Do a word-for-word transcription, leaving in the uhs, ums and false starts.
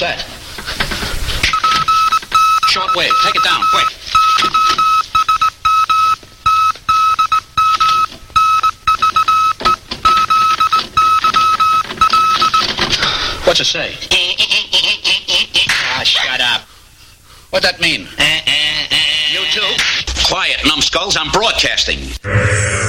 that? Shortwave. Take it down, quick. What's it say? Ah, shut up. What'd that mean? You too? Quiet, numbskulls. I'm broadcasting.